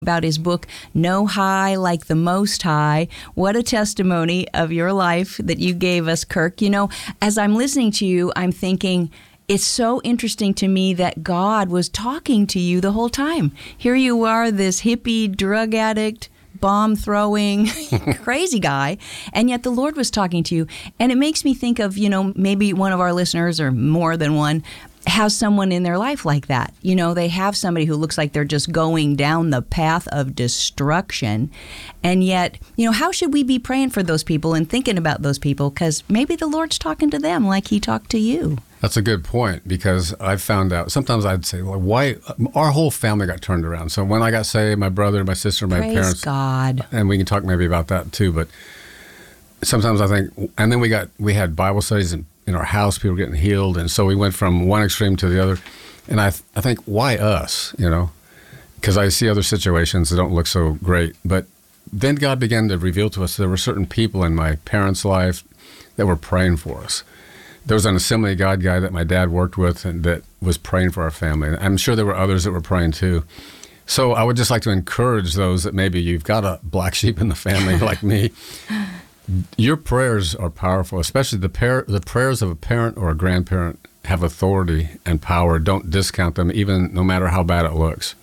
about his book, No High Like the Most High. What a testimony of your life that you gave us, Kirk. You know, as I'm listening to you, I'm thinking, it's so interesting to me that God was talking to you the whole time. Here you are, this hippie, drug addict, bomb-throwing, crazy guy, and yet the Lord was talking to you. And it makes me think of, you know, maybe one of our listeners, or more than one, has someone in their life like that. You know, they have somebody who looks like they're just going down the path of destruction. And yet, you know, how should we be praying for those people and thinking about those people? Because maybe the Lord's talking to them like he talked to you. That's a good point, because I found out, sometimes I'd say, well, why our whole family got turned around. So when I got saved, my brother, my sister, my Praise parents. God. And we can talk maybe about that too, but sometimes I think, and then we had Bible studies in our house, people were getting healed, and so we went from one extreme to the other. And I think, why us, you know? Because I see other situations that don't look so great. But then God began to reveal to us there were certain people in my parents' life that were praying for us. There was an Assembly of God guy that my dad worked with and that was praying for our family. And I'm sure there were others that were praying too. So I would just like to encourage those that maybe you've got a black sheep in the family like me. Your prayers are powerful, especially the prayers of a parent or a grandparent have authority and power. Don't discount them, even no matter how bad it looks.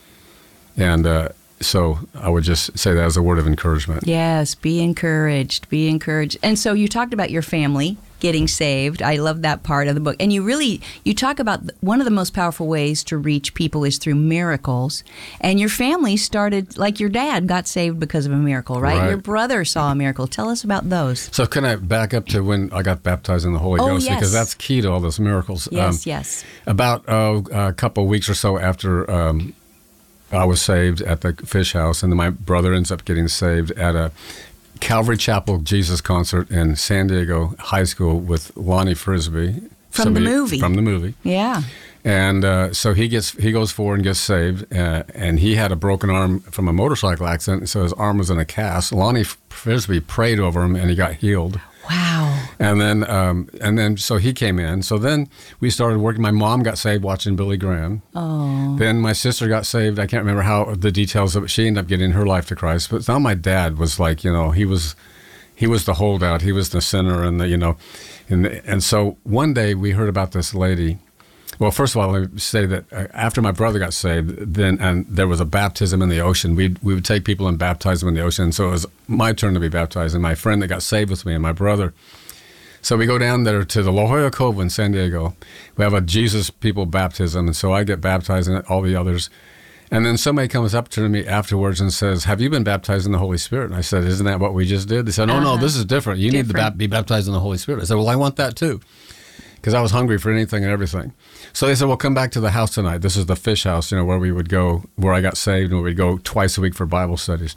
And so I would just say that as a word of encouragement. Yes, be encouraged, be encouraged. And so you talked about your family getting saved. I love that part of the book. And you talk about one of the most powerful ways to reach people is through miracles. And your family started, like your dad got saved because of a miracle, right? Your brother saw a miracle. Tell us about those. So can I back up to when I got baptized in the Holy Ghost? Yes. Because that's key to all those miracles. Yes. About a couple of weeks or so after I was saved at the Fish House, and then my brother ends up getting saved at a Calvary Chapel Jesus concert in San Diego High School with Lonnie Frisbee. From the movie. From the movie. Yeah. And so he goes forward and gets saved, and he had a broken arm from a motorcycle accident, so his arm was in a cast. Lonnie Frisbee prayed over him, and he got healed. Wow. And then so he came in. So then we started working. My mom got saved watching Billy Graham. Oh. Then my sister got saved. I can't remember how the details of it. She ended up getting her life to Christ. But now my dad was like, you know, he was the holdout. He was the sinner, and and so one day we heard about this lady. Well, first of all, let me say that after my brother got saved, and there was a baptism in the ocean. We would take people and baptize them in the ocean. So it was my turn to be baptized, and my friend that got saved with me and my brother. So we go down there to the La Jolla Cove in San Diego. We have a Jesus people baptism, and so I get baptized and all the others. And then somebody comes up to me afterwards and says, "Have you been baptized in the Holy Spirit?" And I said, "Isn't that what we just did?" They said, "Oh, no, this is different. You need to be baptized in the Holy Spirit." I said, "Well, I want that too," because I was hungry for anything and everything. So they said, "Well, come back to the house tonight." This is the Fish House, where we would go, where I got saved, and we'd go twice a week for Bible studies.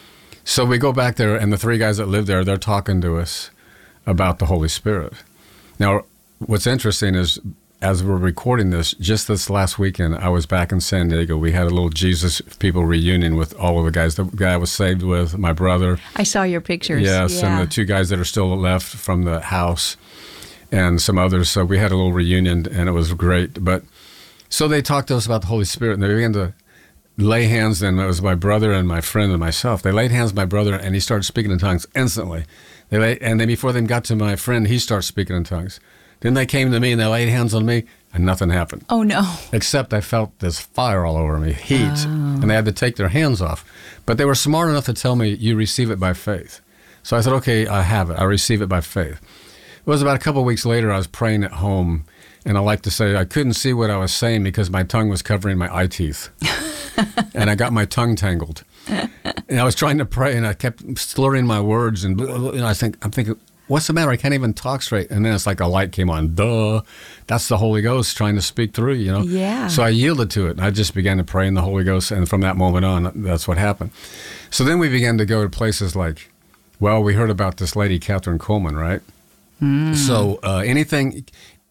So we go back there, and the three guys that live there, they're talking to us about the Holy Spirit. Now, what's interesting is, as we're recording this, just this last weekend, I was back in San Diego. We had a little Jesus people reunion with all of the guys. The guy I was saved with, my brother. I saw your pictures. Yes, yeah. And the two guys that are still left from the house, and some others. So we had a little reunion, and it was great. But so they talked to us about the Holy Spirit, and they began to lay hands. And it was my brother and my friend and myself. They laid hands on my brother, and he started speaking in tongues instantly. And then before they got to my friend, he started speaking in tongues. Then they came to me, and they laid hands on me, and nothing happened. Oh, no. Except I felt this fire all over me, heat, and they had to take their hands off. But they were smart enough to tell me, "You receive it by faith." So I said, "Okay, I have it. I receive it by faith." It was about a couple of weeks later, I was praying at home, and I like to say I couldn't see what I was saying because my tongue was covering my eye teeth. And I got my tongue tangled. And I was trying to pray, and I kept slurring my words, and I'm thinking, what's the matter? I can't even talk straight. And then it's like a light came on. Duh. That's the Holy Ghost trying to speak through, Yeah. So I yielded to it, and I just began to pray in the Holy Ghost, and from that moment on, that's what happened. So then we began to go to places like, well, we heard about this lady, Catherine Coleman, right? So anything,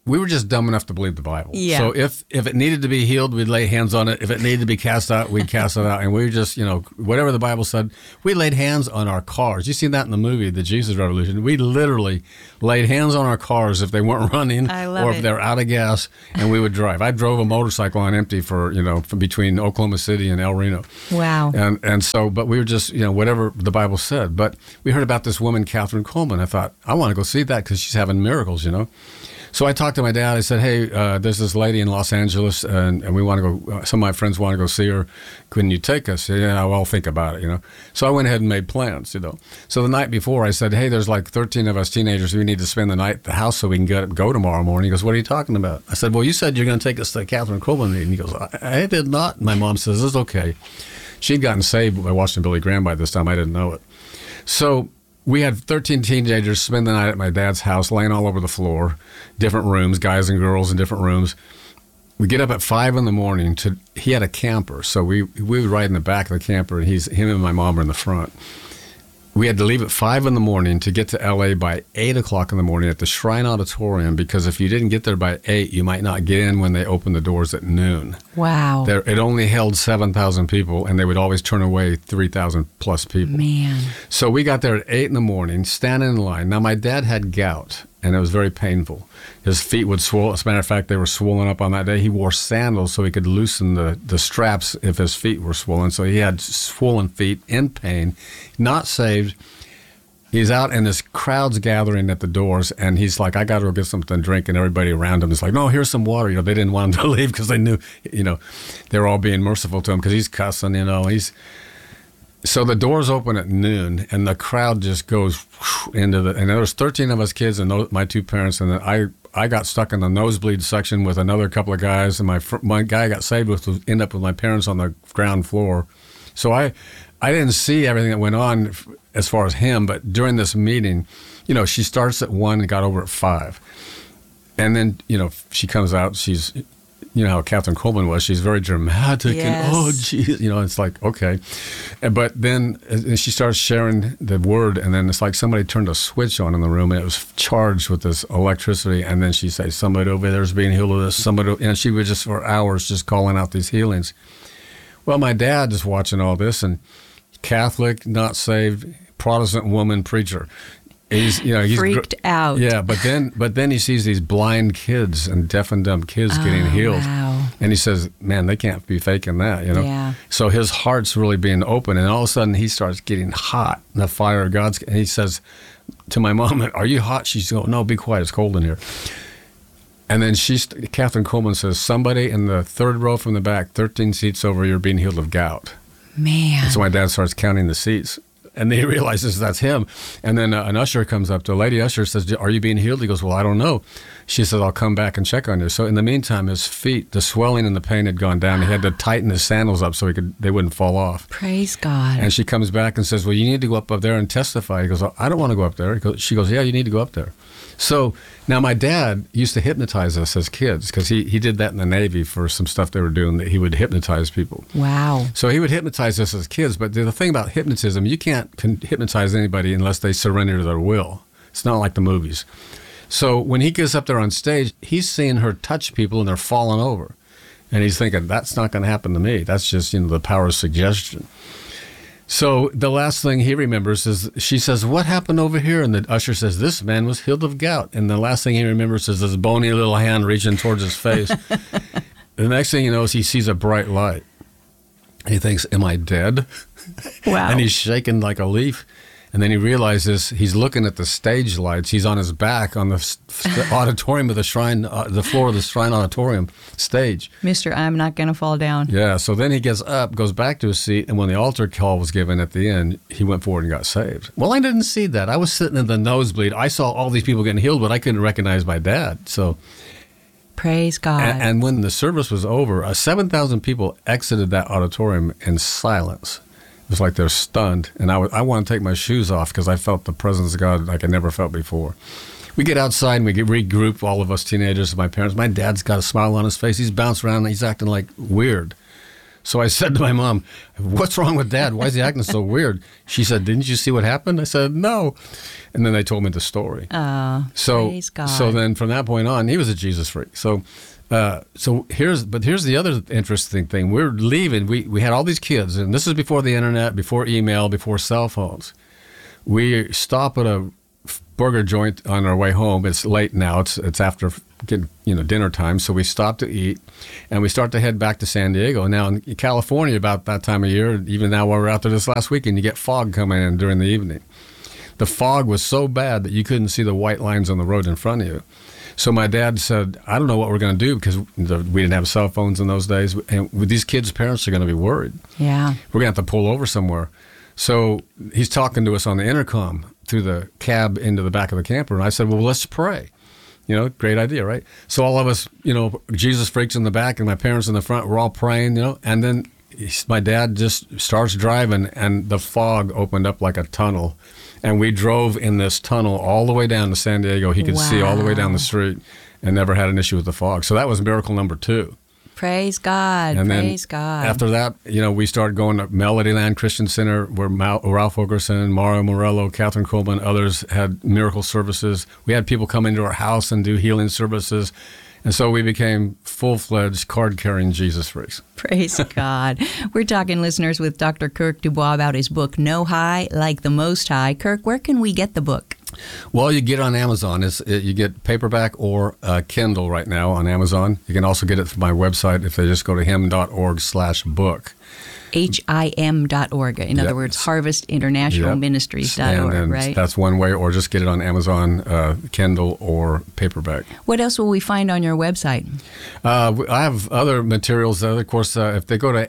we were just dumb enough to believe the Bible. Yeah. So if it needed to be healed, we'd lay hands on it. If it needed to be cast out, we'd cast it out. And we just, whatever the Bible said, we laid hands on our cars. You seen that in the movie, The Jesus Revolution. We literally laid hands on our cars if they weren't running or if they're out of gas, and we would drive. I drove a motorcycle on empty from between Oklahoma City and El Reno. Wow. And so, but we were just, whatever the Bible said. But we heard about this woman, Catherine Coleman. I thought, I want to go see that because she's having miracles, So I talked to my dad. I said, hey, there's this lady in Los Angeles, and we want to go. Some of my friends want to go see her. Couldn't you take us? Yeah, well, I'll think about it, So I went ahead and made plans, So the night before, I said, hey, there's like 13 of us teenagers. We need to spend the night at the house so we can go tomorrow morning. He goes, what are you talking about? I said, well, you said you're going to take us to the Catherine Coleman meeting. He goes, I did not. My mom says, it's okay. She'd gotten saved by watching Billy Graham by this time. I didn't know it. So we had 13 teenagers spend the night at my dad's house, laying all over the floor, different rooms, guys and girls in different rooms. We get up at 5 in the morning. He had a camper, so we would ride in the back of the camper, and him and my mom were in the front. We had to leave at 5 in the morning to get to L.A. by 8 o'clock in the morning at the Shrine Auditorium, because if you didn't get there by 8, you might not get in when they opened the doors at noon. Wow. It only held 7,000 people, and they would always turn away 3,000 plus people. Man. So we got there at 8 in the morning, standing in line. Now, my dad had gout, and it was very painful. His feet would swell. As a matter of fact, they were swollen up on that day. He wore sandals so he could loosen the straps if his feet were swollen. So he had swollen feet, in pain, not saved. He's out, and this crowd's gathering at the doors, and he's like, I got to go get something to drink, and everybody around him is like, no, here's some water. They didn't want him to leave because they knew, they were all being merciful to him because he's cussing, So the doors open at noon, and the crowd just goes into and there was 13 of us kids and my two parents, and then I got stuck in the nosebleed section with another couple of guys, and my guy I got saved with ended up with my parents on the ground floor. So I didn't see everything that went on as far as him, but during this meeting, she starts at 1 and got over at 5. And then, she comes out, she's, how Catherine Coleman was. She's very dramatic, yes. And, oh, geez, it's like, okay. But then she starts sharing the word, and then it's like somebody turned a switch on in the room, and it was charged with this electricity, and then she says, somebody over there is being healed of this, and she was just for hours just calling out these healings. Well, my dad is watching all this, and Catholic, not saved, Protestant woman preacher. He's freaked out. Yeah, but then he sees these blind kids and deaf and dumb kids getting healed. Wow. And he says, man, they can't be faking that, Yeah. So his heart's really being open, and all of a sudden he starts getting hot in the fire of God's. And he says to my mom, are you hot? She's going, no, be quiet, it's cold in here. And then Catherine Coleman says, somebody in the third row from the back, 13 seats over, you're being healed of gout. Man. And so my dad starts counting the seats. And then he realizes that's him. And then an usher comes up to a lady usher, says, are you being healed? He goes, well, I don't know. She says, I'll come back and check on you. So in the meantime, his feet, the swelling and the pain had gone down. He had to tighten his sandals up so they wouldn't fall off. Praise God. And she comes back and says, well, you need to go up there and testify. He goes, I don't want to go up there. She goes, yeah, you need to go up there. So now my dad used to hypnotize us as kids because he did that in the Navy for some stuff they were doing, that he would hypnotize people. Wow. So he would hypnotize us as kids. But the thing about hypnotism, you can't hypnotize anybody unless they surrender to their will. It's not like the movies. So when he gets up there on stage, he's seeing her touch people and they're falling over. And he's thinking, that's not going to happen to me. That's just, the power of suggestion. So the last thing he remembers is she says, what happened over here? And the usher says, this man was healed of gout. And the last thing he remembers is this bony little hand reaching towards his face. The next thing he knows, he sees a bright light. He thinks, am I dead? Wow. And he's shaking like a leaf. And then he realizes he's looking at the stage lights. He's on his back on the auditorium of the shrine, the floor of the Shrine Auditorium stage. Mr. I'm not going to fall down. Yeah, so then he gets up, goes back to his seat, and when the altar call was given at the end, he went forward and got saved. Well, I didn't see that. I was sitting in the nosebleed. I saw all these people getting healed, but I couldn't recognize my dad. So, praise God. And when the service was over, 7,000 people exited that auditorium in silence. It was like they're stunned, and I want to take my shoes off because I felt the presence of God like I never felt before. We get outside and we regroup, all of us teenagers and my parents. My dad's got a smile on his face. He's bounced around and he's acting like weird. So I said to my mom, "What's wrong with Dad? Why is he acting so weird?" She said, "Didn't you see what happened?" I said, "No." And then they told me the story. Praise God. So then from that point on, he was a Jesus freak. So here's the other interesting thing. We're leaving. We had all these kids, and this is before the internet, before email, before cell phones. We stop at a burger joint on our way home. It's late now. It's after dinner time. So we stop to eat, and we start to head back to San Diego. Now in California, about that time of year, even now while we're out there this last weekend, you get fog coming in during the evening. The fog was so bad that you couldn't see the white lines on the road in front of you. So my dad said, "I don't know what we're going to do," because we didn't have cell phones in those days. And with these kids' parents are going to be worried. Yeah. We're going to have to pull over somewhere. So he's talking to us on the intercom through the cab into the back of the camper. And I said, "Well, let's pray." Great idea, right? So all of us, Jesus freaks in the back and my parents in the front, we're all praying, and then my dad just starts driving and the fog opened up like a tunnel. And we drove in this tunnel all the way down to San Diego. He could see all the way down the street and never had an issue with the fog. So that was miracle number 2. Praise God. And Praise then God. after that, we started going to Melodyland Christian Center where Ralph Ogerson, Mario Morello, Catherine Coleman, others had miracle services. We had people come into our house and do healing services. And so we became full-fledged card-carrying Jesus freaks. Praise God. We're talking, listeners, with Dr. Kirk Dubois about his book, No High Like the Most High. Kirk, where can we get the book? Well, you get it on Amazon. You get paperback or Kindle right now on Amazon. You can also get it from my website if they just go to him.org/book. HIM.org. In other words, Harvest International Ministries.org, right? That's one way, or just get it on Amazon, Kindle, or paperback. What else will we find on your website? I have other materials. Of course, if they go to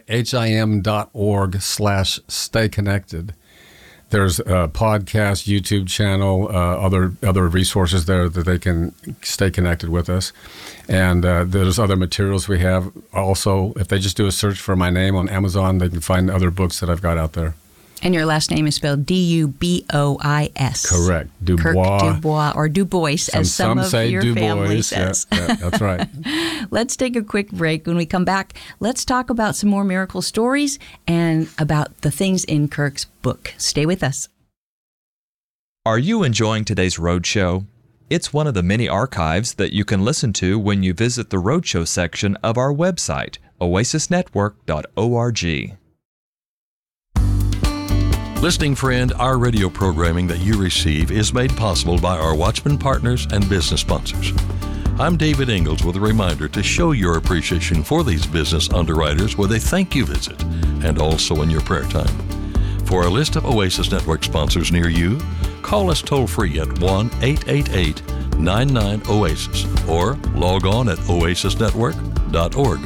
him.org/stay connected, there's a podcast, YouTube channel, other resources there that they can stay connected with us. And there's other materials we have. Also, if they just do a search for my name on Amazon, they can find other books that I've got out there. And your last name is spelled D-U-B-O-I-S. Correct. Dubois. Kirk Dubois, or Du Bois, as some of say your Du family Bois. says. Yeah, that's right. Let's take a quick break. When we come back, let's talk about some more miracle stories and about the things in Kirk's book. Stay with us. Are you enjoying today's Roadshow? It's one of the many archives that you can listen to when you visit the Roadshow section of our website, oasisnetwork.org. Listening friend, our radio programming that you receive is made possible by our Watchman partners and business sponsors. I'm David Ingalls with a reminder to show your appreciation for these business underwriters with a thank you visit and also in your prayer time. For a list of Oasis Network sponsors near you, call us toll-free at 1-888-99-OASIS or log on at oasisnetwork.org.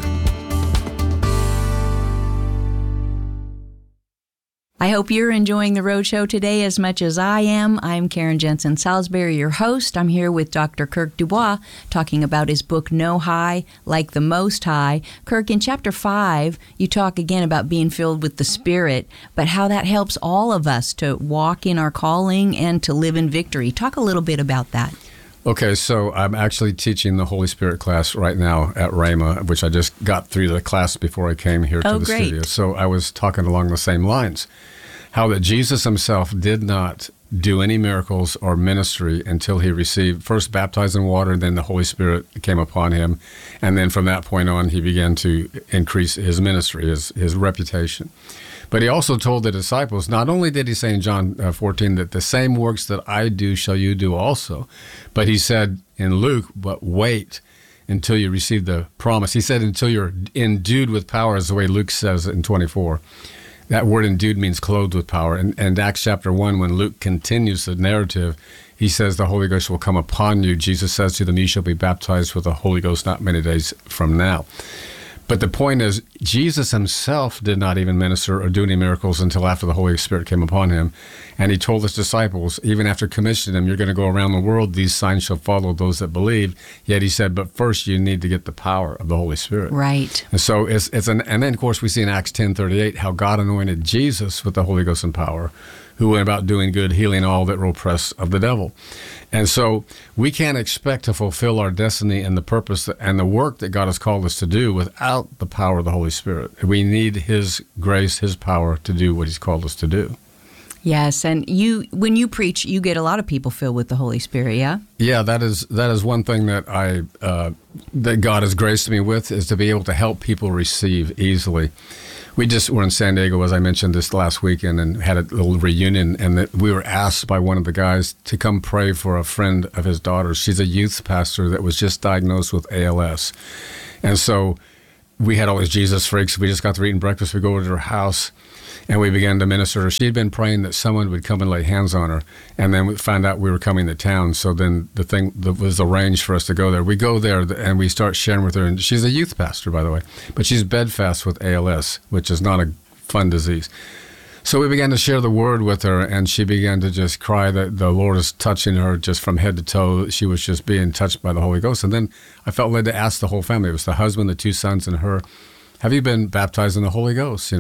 I hope you're enjoying the Roadshow today as much as I am. I'm Karen Jensen Salisbury, your host. I'm here with Dr. Kirk Dubois, talking about his book, No High Like the Most High. Kirk, in Chapter 5, you talk again about being filled with the Spirit, but how that helps all of us to walk in our calling and to live in victory. Talk a little bit about that. Okay, so I'm actually teaching the Holy Spirit class right now at Rhema, which I just got through the class before I came here to the studio. So I was talking along the same lines, how that Jesus himself did not do any miracles or ministry until he received, first baptized in water, then the Holy Spirit came upon him. And then from that point on, he began to increase his ministry, his reputation. But he also told the disciples, not only did he say in John 14 that the same works that I do shall you do also, but he said in Luke, but wait until you receive the promise. He said until you're endued with power, is the way Luke says it in 24. That word endued means clothed with power. And Acts chapter 1, when Luke continues the narrative, he says the Holy Ghost will come upon you. Jesus says to them, you shall be baptized with the Holy Ghost not many days from now. But the point is, Jesus himself did not even minister or do any miracles until after the Holy Spirit came upon him. And he told his disciples, even after commissioning them, you're going to go around the world, these signs shall follow those that believe. Yet he said, but first you need to get the power of the Holy Spirit. Right. And so and then of course we see in Acts 10:38 how God anointed Jesus with the Holy Ghost and power, who went about doing good, healing all that were oppressed of the devil. And so we can't expect to fulfill our destiny and the purpose and the work that God has called us to do without the power of the Holy Spirit. We need His grace, His power to do what He's called us to do. Yes, and when you preach, you get a lot of people filled with the Holy Spirit, yeah? Yeah, that is one thing that that God has graced me with, is to be able to help people receive easily. We just were in San Diego, as I mentioned, this last weekend, and had a little reunion, and we were asked by one of the guys to come pray for a friend of his daughter's. She's a youth pastor that was just diagnosed with ALS. And so we had all these Jesus freaks. We just got through eating breakfast. We go over to her house, and we began to minister to her. She had been praying that someone would come and lay hands on her, and then we found out we were coming to town. So then the thing that was arranged for us to go there. We go there, and we start sharing with her. And she's a youth pastor, by the way, but she's bedfast with ALS, which is not a fun disease. So we began to share the word with her, and she began to just cry that the Lord is touching her just from head to toe. She was just being touched by the Holy Ghost. And then I felt led to ask the whole family. It was the husband, the 2 sons, and her, have you been baptized in the Holy Ghost,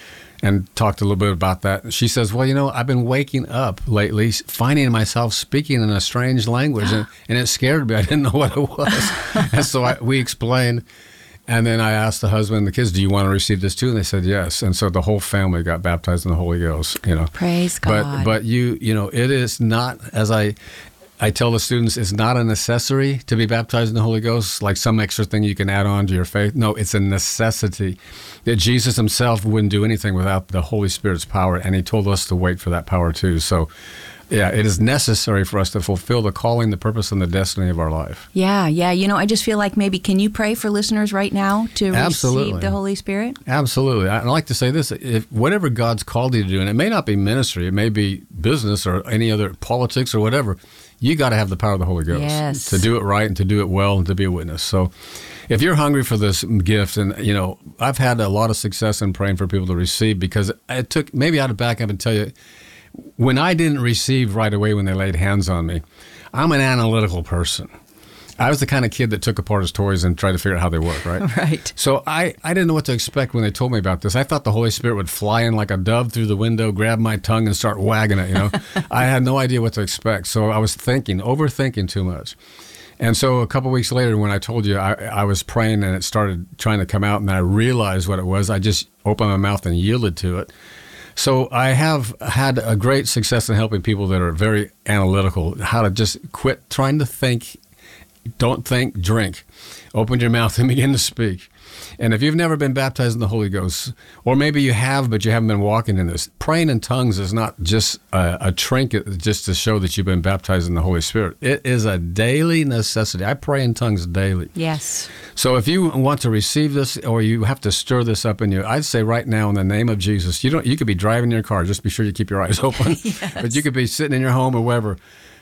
And talked a little bit about that. And she says, well, I've been waking up lately, finding myself speaking in a strange language, and it scared me. I didn't know what it was. And so we explained. And then I asked the husband and the kids, do you want to receive this too? And they said yes. And so the whole family got baptized in the Holy Ghost, Praise God. But it is not, as I tell the students, it's not a necessity to be baptized in the Holy Ghost, like some extra thing you can add on to your faith. No, it's a necessity. That Jesus himself wouldn't do anything without the Holy Spirit's power, and he told us to wait for that power too. So, yeah, it is necessary for us to fulfill the calling, the purpose, and the destiny of our life. Yeah. I just feel like maybe, can you pray for listeners right now to receive the Holy Spirit? Absolutely. I'd like to say this. If whatever God's called you to do, and it may not be ministry, it may be business or any other politics or whatever, you got to have the power of the Holy Ghost to do it right and to do it well and to be a witness. So if you're hungry for this gift, and, I've had a lot of success in praying for people to receive, because it took, maybe I ought to back up and tell you, when I didn't receive right away when they laid hands on me, I'm an analytical person. I was the kind of kid that took apart his toys and tried to figure out how they work, right? Right. So I didn't know what to expect when they told me about this. I thought the Holy Spirit would fly in like a dove through the window, grab my tongue, and start wagging it, I had no idea what to expect. So I was overthinking too much. And so a couple of weeks later, when I told you I was praying and it started trying to come out, and I realized what it was, I just opened my mouth and yielded to it. So I have had a great success in helping people that are very analytical, how to just quit trying to think. Don't think, drink. Open your mouth and begin to speak. And if you've never been baptized in the Holy Ghost, or maybe you have, but you haven't been walking in this, praying in tongues is not just a trinket just to show that you've been baptized in the Holy Spirit. It is a daily necessity. I pray in tongues daily. Yes. So if you want to receive this, or you have to stir this up in you, I'd say right now, in the name of Jesus, you could be driving your car. Just be sure you keep your eyes open. Yes. But you could be sitting in your home or wherever.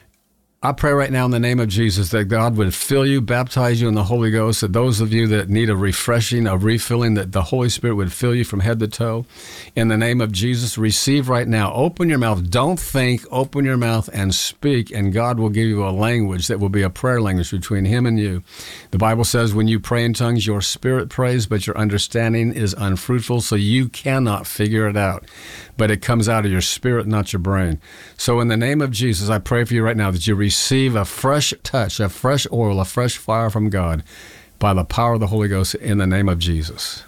I pray right now in the name of Jesus that God would fill you, baptize you in the Holy Ghost, that those of you that need a refreshing, a refilling, that the Holy Spirit would fill you from head to toe. In the name of Jesus, receive right now. Open your mouth. Don't think. Open your mouth and speak, and God will give you a language that will be a prayer language between him and you. The Bible says when you pray in tongues, your spirit prays, but your understanding is unfruitful, so you cannot figure it out. But it comes out of your spirit, not your brain. So in the name of Jesus, I pray for you right now that you receive a fresh touch, a fresh oil, a fresh fire from God by the power of the Holy Ghost in the name of Jesus.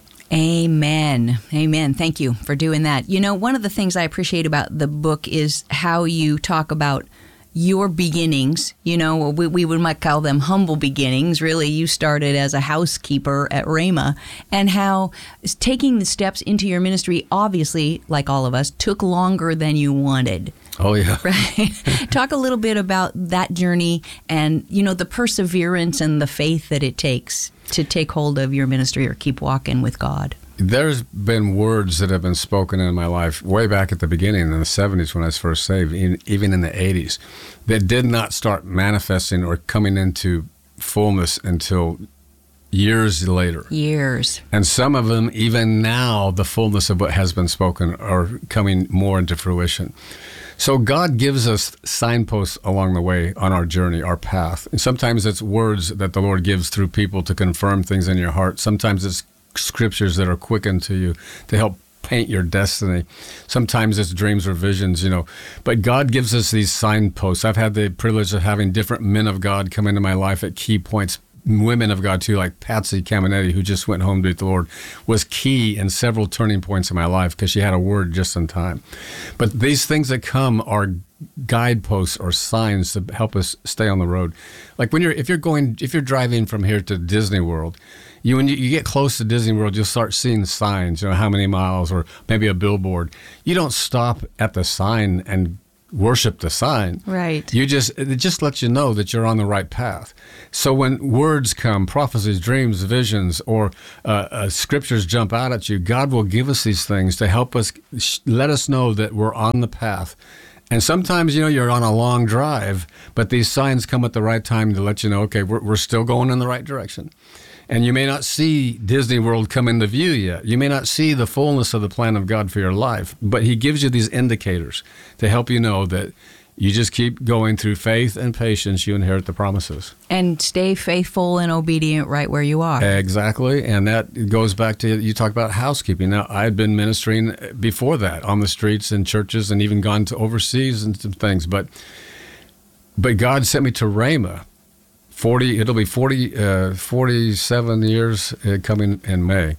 Amen. Amen. Thank you for doing that. One of the things I appreciate about the book is how you talk about your beginnings. We might call them humble beginnings. Really, you started as a housekeeper at Rhema, and how taking the steps into your ministry, obviously, like all of us, took longer than you wanted. Oh, yeah. Right? Talk a little bit about that journey and, the perseverance and the faith that it takes to take hold of your ministry or keep walking with God. There's been words that have been spoken in my life way back at the beginning in the 70s when I was first saved, even in the 80s, that did not start manifesting or coming into fullness until years later. Years. And some of them, even now, the fullness of what has been spoken are coming more into fruition. So God gives us signposts along the way on our journey, our path. And sometimes it's words that the Lord gives through people to confirm things in your heart. Sometimes it's scriptures that are quickened to you to help paint your destiny. Sometimes it's dreams or visions, but God gives us these signposts. I've had the privilege of having different men of God come into my life at key points. Women of God too, like Patsy Camenetti, who just went home to meet the Lord, was key in several turning points in my life because she had a word just in time. But these things that come are guideposts or signs to help us stay on the road. Like if you're driving from here to Disney World, when you get close to Disney World, you'll start seeing signs, how many miles, or maybe a billboard. You don't stop at the sign and worship the sign. Right. It just lets you know that you're on the right path. So when words come, prophecies, dreams, visions, or scriptures jump out at you, God will give us these things to help us, let us know that we're on the path. And sometimes, you're on a long drive, but these signs come at the right time to let you know, okay, we're still going in the right direction. And you may not see Disney World come into view yet. You may not see the fullness of the plan of God for your life, but he gives you these indicators to help you know that you just keep going through faith and patience, you inherit the promises. And stay faithful and obedient right where you are. Exactly. And that goes back to, you talk about housekeeping. Now, I had been ministering before that on the streets and churches and even gone to overseas and some things. But God sent me to Rhema. It'll be 47 years coming in May.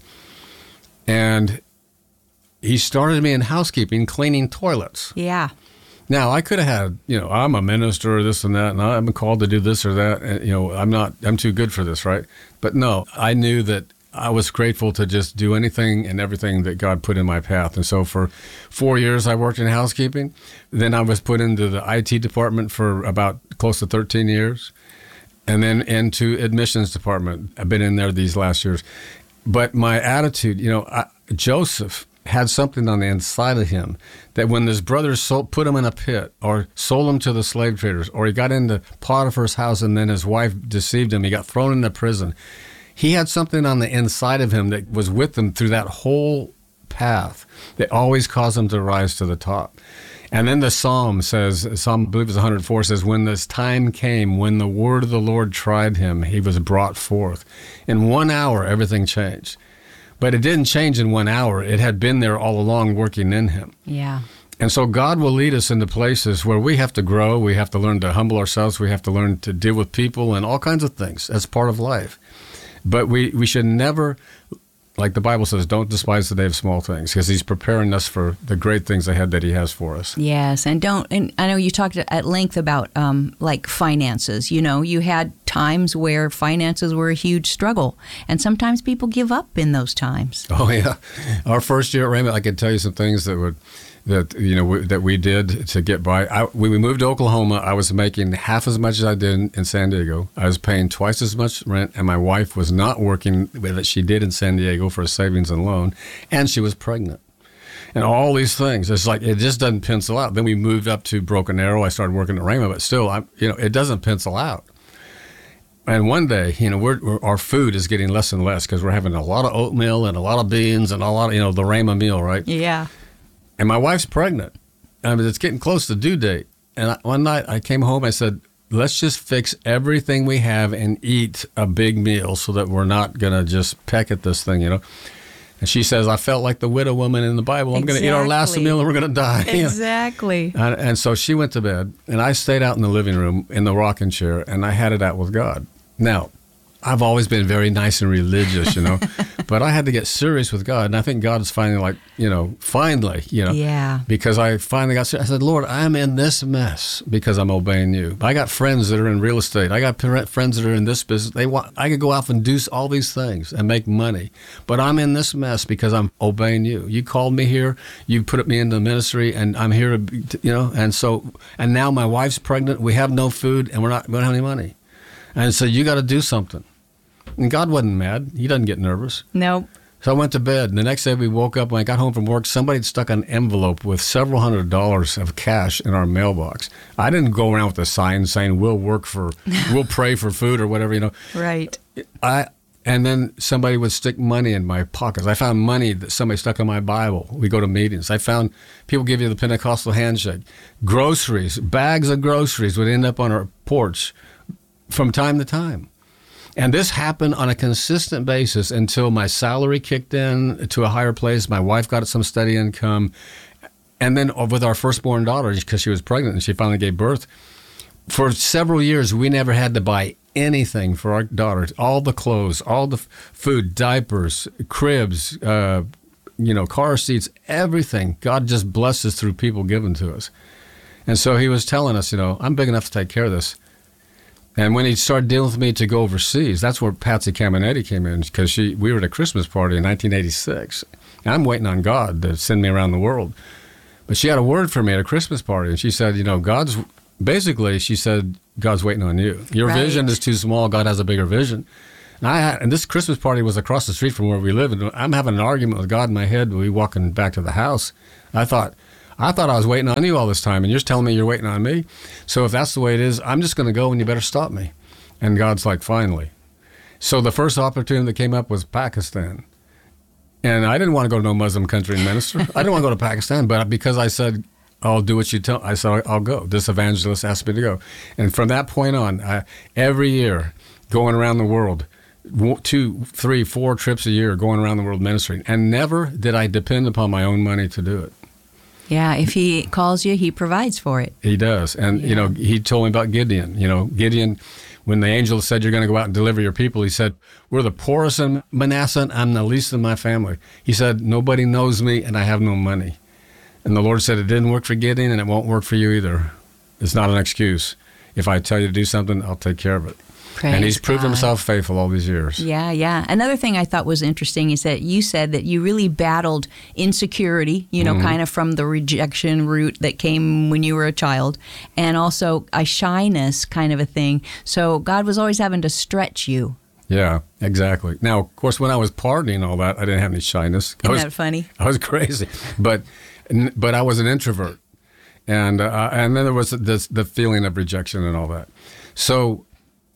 And he started me in housekeeping, cleaning toilets. Yeah. Now, I could have had, I'm a minister or this and that, and I'm called to do this or that. And, I'm too good for this, right? But no, I knew that I was grateful to just do anything and everything that God put in my path. And so for 4 years, I worked in housekeeping. Then I was put into the IT department for about close to 13 years. And then into admissions department. I've been in there these last years. But my attitude, Joseph had something on the inside of him that when his brothers put him in a pit or sold him to the slave traders, or he got into Potiphar's house and then his wife deceived him, he got thrown into prison. He had something on the inside of him that was with him through that whole path that always caused him to rise to the top. And then the Psalm says, I believe it's 104, says, when this time came, when the word of the Lord tried him, he was brought forth. In 1 hour, everything changed. But it didn't change in 1 hour. It had been there all along working in him. Yeah. And so God will lead us into places where we have to grow. We have to learn to humble ourselves. We have to learn to deal with people and all kinds of things. That's part of life. But we should never, like the Bible says, don't despise the day of small things, because he's preparing us for the great things ahead that he has for us. Yes, and I know you talked at length about like finances. You had times where finances were a huge struggle, and sometimes people give up in those times. Oh yeah, our first year at Rhema, I could tell you some things that we did to get by. When we moved to Oklahoma, I was making half as much as I did in San Diego. I was paying twice as much rent, and my wife was not working that she did in San Diego for a savings and loan, and she was pregnant. And all these things, it's like it just doesn't pencil out. Then we moved up to Broken Arrow. I started working at Rhema, but still, it doesn't pencil out. And one day, our food is getting less and less because we're having a lot of oatmeal and a lot of beans and a lot of, the Rhema meal, right? Yeah. And my wife's pregnant. It's getting close to due date. And one night I came home, I said, let's just fix everything we have and eat a big meal so that we're not going to just peck at this thing, And she says, I felt like the widow woman in the Bible. I'm going to eat our last meal and we're going to die. Exactly. And so she went to bed, and I stayed out in the living room in the rocking chair, and I had it out with God. Now, I've always been very nice and religious, but I had to get serious with God. And I think God is finally Yeah. because I finally got serious. I said, Lord, I'm in this mess because I'm obeying you. I got friends that are in real estate. I got friends that are in this business. I could go out and do all these things and make money, but I'm in this mess because I'm obeying you. You called me here. You put me in the ministry, and I'm here to, and now my wife's pregnant. We have no food, and we don't have any money. And so you got to do something. And God wasn't mad. He doesn't get nervous. Nope. So I went to bed. And the next day we woke up, when I got home from work, somebody had stuck an envelope with several $100s of cash in our mailbox. I didn't go around with a sign saying, we'll pray for food or whatever, Right. And then somebody would stick money in my pockets. I found money that somebody stuck in my Bible. We go to meetings. I found people give you the Pentecostal handshake. Groceries, bags of groceries would end up on our porch from time to time. And this happened on a consistent basis until my salary kicked in to a higher place. My wife got some steady income. And then with our firstborn daughter, because she was pregnant and she finally gave birth, for several years, we never had to buy anything for our daughter. All the clothes, all the food, diapers, cribs, car seats, everything. God just blessed us through people given to us. And so he was telling us, I'm big enough to take care of this. And when he started dealing with me to go overseas, that's where Patsy Caminetti came in, because we were at a Christmas party in 1986. And I'm waiting on God to send me around the world. But she had a word for me at a Christmas party, and she said, she said, God's waiting on you. Your vision is too small. God has a bigger vision. And this Christmas party was across the street from where we live, and I'm having an argument with God in my head when we walking back to the house. I thought I was waiting on you all this time, and you're telling me you're waiting on me? So if that's the way it is, I'm just going to go, and you better stop me. And God's like, finally. So the first opportunity that came up was Pakistan. And I didn't want to go to no Muslim country and minister. I didn't want to go to Pakistan, but because I said, I'll do what you tell. I said, I'll go. This evangelist asked me to go. And from that point on, every year, going around the world, 2, 3, 4 trips a year, going around the world ministering. And never did I depend upon my own money to do it. Yeah, if he calls you, he provides for it. He does. And, he told me about Gideon. Gideon, when the angel said, you're going to go out and deliver your people, he said, we're the poorest in Manasseh, and I'm the least in my family. He said, nobody knows me, and I have no money. And the Lord said, it didn't work for Gideon, and it won't work for you either. It's not an excuse. If I tell you to do something, I'll take care of it. And he's proved himself faithful all these years. Yeah. Another thing I thought was interesting is that you said that you really battled insecurity, kind of from the rejection route that came when you were a child, and also a shyness kind of a thing. So God was always having to stretch you. Yeah, exactly. Now, of course, when I was partying and all that, I didn't have any shyness. Isn't that funny? I was crazy. But I was an introvert. And then there was the feeling of rejection and all that. So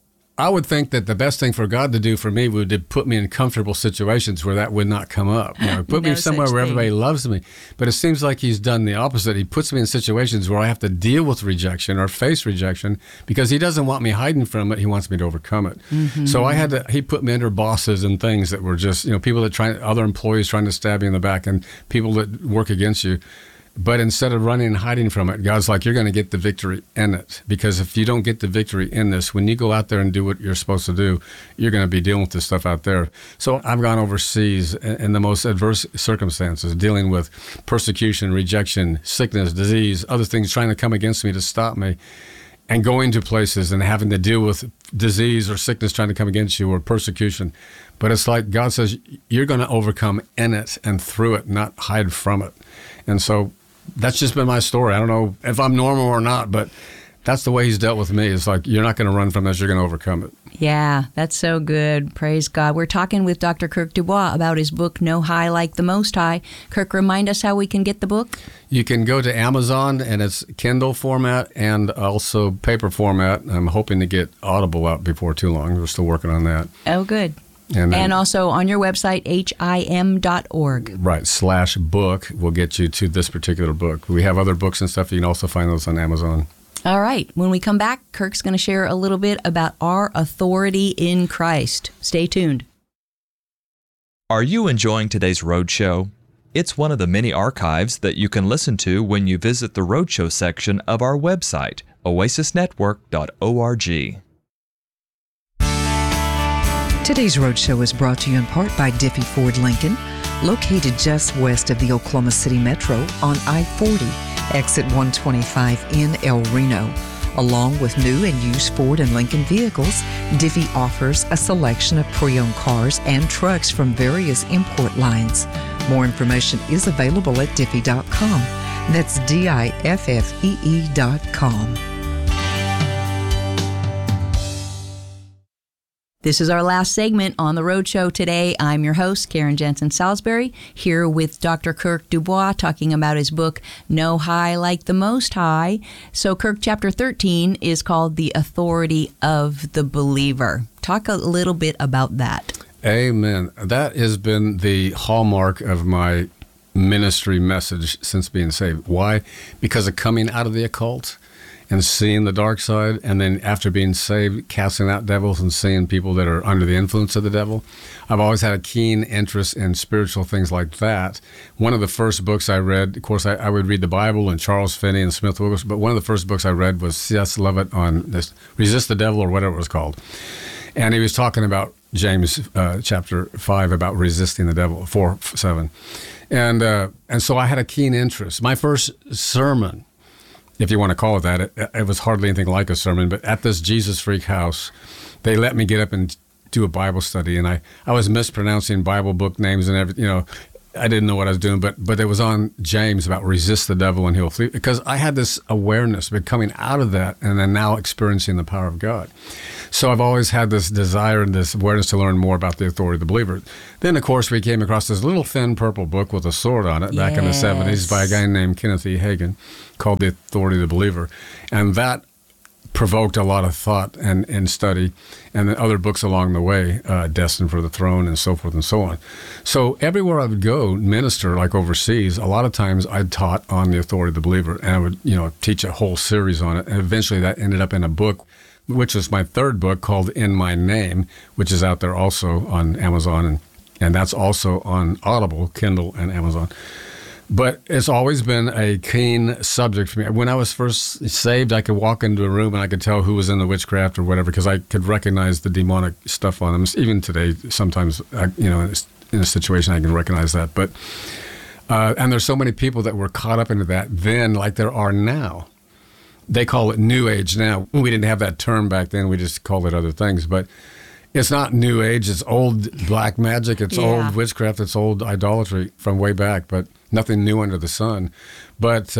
I would think that the best thing for God to do for me would to put me in comfortable situations where that would not come up. Put me somewhere where everybody loves me. But it seems like he's done the opposite. He puts me in situations where I have to deal with rejection or face rejection because he doesn't want me hiding from it. He wants me to overcome it. Mm-hmm. So he put me under bosses and things that were just, people that other employees trying to stab you in the back and people that work against you. But instead of running and hiding from it, God's like, you're going to get the victory in it. Because if you don't get the victory in this, when you go out there and do what you're supposed to do, you're going to be dealing with this stuff out there. So I've gone overseas in the most adverse circumstances, dealing with persecution, rejection, sickness, disease, other things trying to come against me to stop me, and going to places and having to deal with disease or sickness trying to come against you or persecution. But it's like God says, you're going to overcome in it and through it, not hide from it. And so that's just been my story. I don't know if I'm normal or not, but that's the way he's dealt with me. It's like, you're not going to run from this, you're going to overcome it. Yeah, that's so good. Praise God. We're talking with Dr. Kirk Dubois about his book, No High Like the Most High. Kirk, remind us how we can get the book. You can go to Amazon, and it's Kindle format and also paper format. I'm hoping to get Audible out before too long. We're still working on that. Oh, good. And also on your website, him.org. Right, /book will get you to this particular book. We have other books and stuff. You can also find those on Amazon. All right. When we come back, Kirk's going to share a little bit about our authority in Christ. Stay tuned. Are you enjoying today's Roadshow? It's one of the many archives that you can listen to when you visit the Roadshow section of our website, oasisnetwork.org. Today's Roadshow is brought to you in part by Diffie Ford Lincoln, located just west of the Oklahoma City Metro on I-40, exit 125 in El Reno. Along with new and used Ford and Lincoln vehicles, Diffie offers a selection of pre-owned cars and trucks from various import lines. More information is available at diffie.com. That's DIFFEE.com. This is our last segment on the Roadshow today. I'm your host, Karen Jensen Salisbury, here with Dr. Kirk Dubois talking about his book, No High Like the Most High. So Kirk, chapter 13 is called The Authority of the Believer. Talk a little bit about that. Amen. That has been the hallmark of my ministry message since being saved. Why? Because of coming out of the occult and seeing the dark side, and then after being saved, casting out devils and seeing people that are under the influence of the devil. I've always had a keen interest in spiritual things like that. One of the first books I read, of course, I would read the Bible and Charles Finney and Smith Wigglesworth, but one of the first books I read was C.S. Levitt on this, Resist the Devil, or whatever it was called. And he was talking about James chapter 5 about resisting the devil, 4:7. And so I had a keen interest. My first sermon, if you want to call it that, it was hardly anything like a sermon, but at this Jesus Freak house, they let me get up and do a Bible study, and I was mispronouncing Bible book names and everything, you know. I didn't know what I was doing, but it was on James about resist the devil and he'll flee, because I had this awareness, but coming out of that and then now experiencing the power of God. So I've always had this desire and this awareness to learn more about the authority of the believer. Then, of course, we came across this little thin purple book with a sword on it back in the 70s by a guy named Kenneth E. Hagin called The Authority of the Believer. And that provoked a lot of thought and study, and then other books along the way, Destined for the Throne and so forth and so on. So everywhere I would go, minister, like overseas, a lot of times I taught on the authority of the believer, and I would, teach a whole series on it. And eventually that ended up in a book, which is my third book, called In My Name, which is out there also on Amazon, and that's also on Audible, Kindle, and Amazon. But it's always been a keen subject for me. When I was first saved, I could walk into a room and I could tell who was in the witchcraft or whatever, because I could recognize the demonic stuff on them. Even today, sometimes, in a situation, I can recognize that. But and there's so many people that were caught up into that then, like there are now. They call it New Age now. We didn't have that term back then. We just called it other things. But it's not New Age. It's old black magic. It's old witchcraft. It's old idolatry from way back. But nothing new under the sun. But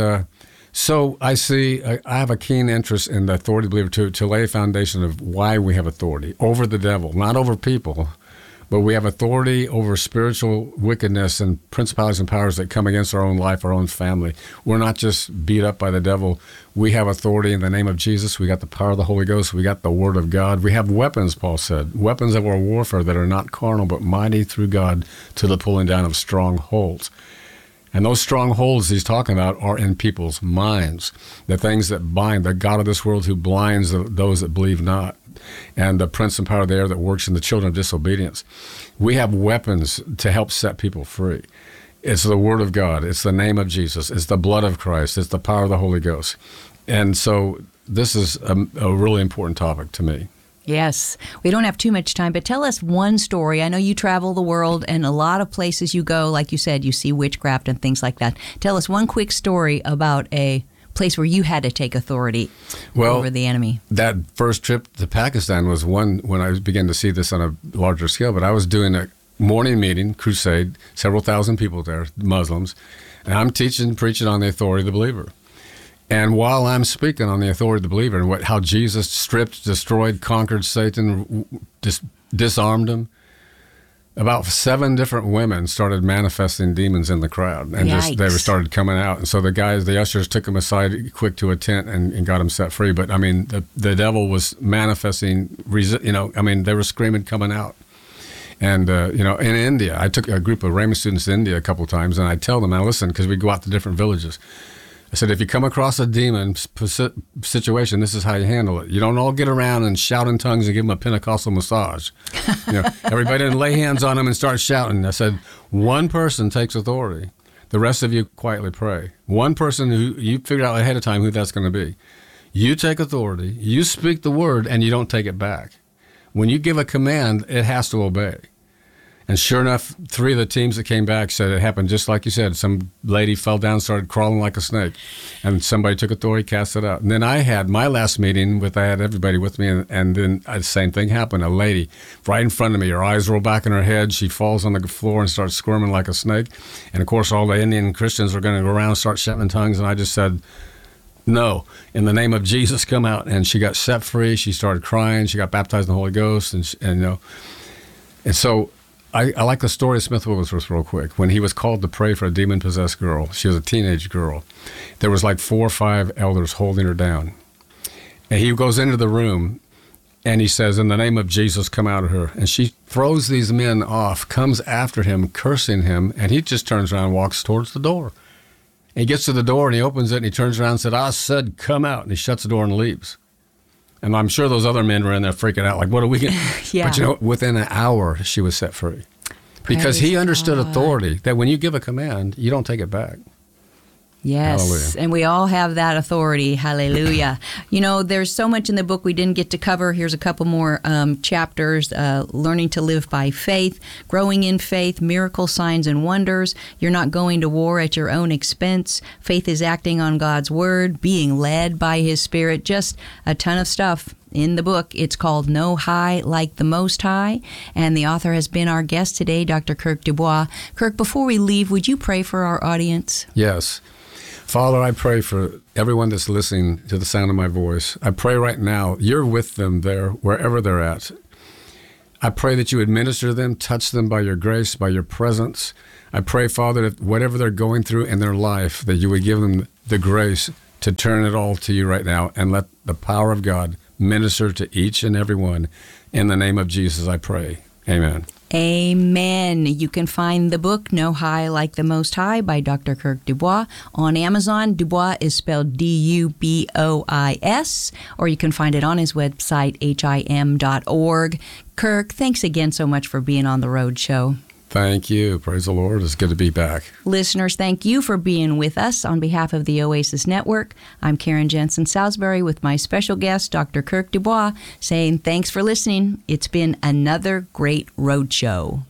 so I see, I have a keen interest in the authority of the believer to lay a foundation of why we have authority over the devil, not over people, but we have authority over spiritual wickedness and principalities and powers that come against our own life, our own family. We're not just beat up by the devil. We have authority in the name of Jesus. We got the power of the Holy Ghost. We got the Word of God. We have weapons, Paul said, weapons of our warfare that are not carnal, but mighty through God to the pulling down of strongholds. And those strongholds he's talking about are in people's minds, the things that bind, the God of this world who blinds those that believe not, and the prince and power of the air that works in the children of disobedience. We have weapons to help set people free. It's the Word of God. It's the name of Jesus. It's the blood of Christ. It's the power of the Holy Ghost. And so this is a really important topic to me. Yes. We don't have too much time, but tell us one story. I know you travel the world, and a lot of places you go, like you said, you see witchcraft and things like that. Tell us one quick story about a place where you had to take authority over the enemy. That first trip to Pakistan was one when I began to see this on a larger scale, but I was doing a morning meeting, crusade, several thousand people there, Muslims, and I'm preaching on the authority of the believer. And while I'm speaking on the authority of the believer and how Jesus stripped, destroyed, conquered Satan, disarmed him, about 7 different women started manifesting demons in the crowd, and they started coming out. And so the ushers took them aside quick to a tent and got them set free. But I mean, the devil was manifesting. They were screaming, coming out. And in India, I took a group of Rhema students to India a couple of times, and I tell them, now listen, because we go out to different villages. I said, if you come across a demon situation, this is how you handle it. You don't all get around and shout in tongues and give them a Pentecostal massage. Everybody didn't lay hands on them and start shouting. I said, one person takes authority. The rest of you quietly pray. One person who you figure out ahead of time who that's going to be. You take authority, you speak the word, and you don't take it back. When you give a command, it has to obey. And sure enough, 3 of the teams that came back said it happened just like you said. Some lady fell down, started crawling like a snake, and somebody took authority, cast it out. And then I had my last meeting I had everybody with me, and then the same thing happened. A lady right in front of me, her eyes roll back in her head. She falls on the floor and starts squirming like a snake. And of course, all the Indian Christians are going to go around and start shouting in tongues. And I just said, no, in the name of Jesus, come out. And she got set free. She started crying. She got baptized in the Holy Ghost, and so. I like the story of Smith Wigglesworth real quick. When he was called to pray for a demon-possessed girl, she was a teenage girl. There was like 4 or 5 elders holding her down. And he goes into the room, and he says, in the name of Jesus, come out of her. And she throws these men off, comes after him, cursing him, and he just turns around and walks towards the door. And he gets to the door and he opens it and he turns around and said, "I said, come out." And he shuts the door and leaves. And I'm sure those other men were in there freaking out, like, what are we going to Yeah. But you know, within an hour, she was set free. Because he Praise understood God. authority, that when you give a command, you don't take it back. Yes, Hallelujah. and we all have that authority. Hallelujah. You know, there's so much in the book we didn't get to cover. Here's a couple more chapters. Learning to live by faith, growing in faith, miracle signs and wonders. You're not going to war at your own expense. Faith is acting on God's word, being led by his Spirit. Just a ton of stuff in the book. It's called No High Like the Most High, and the author has been our guest today, Dr. Kirk Dubois. Kirk, before we leave, would you pray for our audience? Yes. Father, I pray for everyone that's listening to the sound of my voice. I pray right now, you're with them there, wherever they're at. I pray that you would minister to them, touch them by your grace, by your presence. I pray, Father, that whatever they're going through in their life, that you would give them the grace to turn it all to you right now and let the power of God minister to each and every one. In the name of Jesus, I pray. Amen. Amen. You can find the book, No High Like the Most High by Dr. Kirk Dubois on Amazon. Dubois is spelled Dubois, or you can find it on his website, him.org. Kirk, thanks again so much for being on The Road Show. Thank you. Praise the Lord. It's good to be back. Listeners, thank you for being with us. On behalf of the Oasis Network, I'm Karen Jensen Salisbury with my special guest, Dr. Kirk Dubois, saying thanks for listening. It's been another great road show.